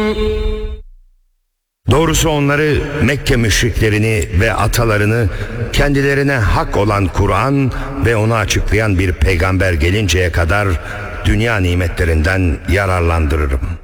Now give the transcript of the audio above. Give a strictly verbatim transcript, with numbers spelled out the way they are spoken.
Doğrusu onları, Mekke müşriklerini ve atalarını kendilerine hak olan Kur'an ve onu açıklayan bir peygamber gelinceye kadar dünya nimetlerinden yararlandırırım.